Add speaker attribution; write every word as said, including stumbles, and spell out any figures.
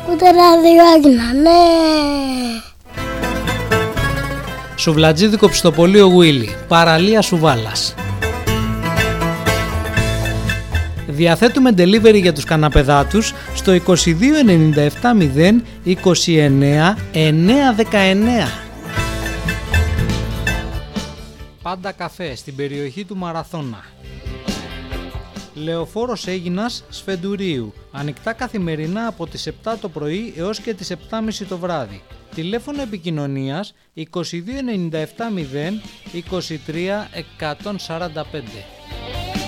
Speaker 1: Ούτε ράδιο έγινα, ναι.
Speaker 2: Σουβλατζίδικο Πιστοπολείο Γουίλι, παραλία Σουβάλας. Διαθέτουμε delivery για τους καναπεδάτους στο είκοσι δύο ενενήντα επτά μηδέν είκοσι εννέα εννιακόσια δεκαεννέα. Πάντα καφέ στην περιοχή του Μαραθώνα. Λεωφόρος Αίγινας Σφεντουρίου. Ανοιχτά καθημερινά από τις επτά το πρωί έως και τις επτά και μισή το βράδυ. Τηλέφωνο επικοινωνίας είκοσι δύο ενενήντα επτά μηδέν είκοσι τρία εκατόν σαράντα πέντε.